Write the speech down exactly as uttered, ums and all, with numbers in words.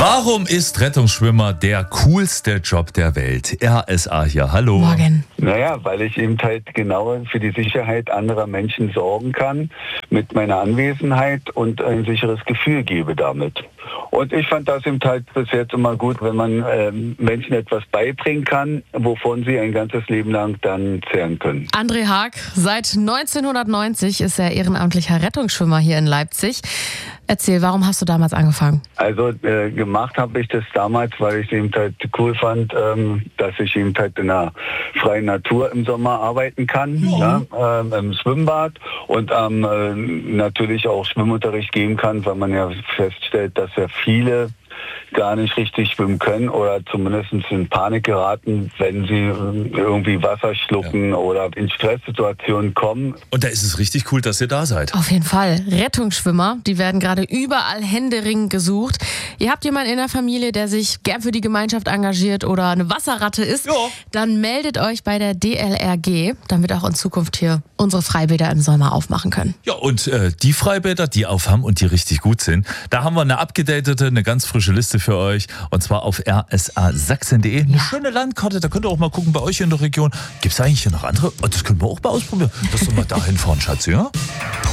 Warum ist Rettungsschwimmer der coolste Job der Welt? R S A hier, hallo. Morgen. Naja, weil ich eben halt genau für die Sicherheit anderer Menschen sorgen kann mit meiner Anwesenheit und ein sicheres Gefühl gebe damit. Und ich fand das eben halt bis jetzt immer gut, wenn man ähm, Menschen etwas beibringen kann, wovon sie ein ganzes Leben lang dann zehren können. André Haag, seit neunzehnhundertneunzig ist er ehrenamtlicher Rettungsschwimmer hier in Leipzig. Erzähl, warum hast du damals angefangen? Also äh, gemacht habe ich das damals, weil ich es eben halt cool fand, ähm, dass ich eben halt in der freien Natur im Sommer arbeiten kann, ja. Ja, ähm, im Schwimmbad und ähm, äh, natürlich auch Schwimmunterricht geben kann, weil man ja feststellt, dass ja viele gar nicht richtig schwimmen können oder zumindest in Panik geraten, wenn sie irgendwie Wasser schlucken, ja, oder in Stresssituationen kommen. Und da ist es richtig cool, dass ihr da seid. Auf jeden Fall. Rettungsschwimmer, die werden gerade überall händeringend gesucht. Ihr habt jemanden in der Familie, der sich gern für die Gemeinschaft engagiert oder eine Wasserratte ist, ja, dann meldet euch bei der D L R G, damit auch in Zukunft hier unsere Freibäder im Sommer aufmachen können. Ja, und äh, die Freibäder, die aufhaben und die richtig gut sind, da haben wir eine abgedatete, eine ganz frische Liste für euch, und zwar auf r s a sachsen punkt d e. Eine Ja. schöne Landkarte, da könnt ihr auch mal gucken bei euch in der Region. Gibt es eigentlich hier noch andere? Oh, das können wir auch mal ausprobieren. Lass doch mal da hinfahren, Schatz, ja?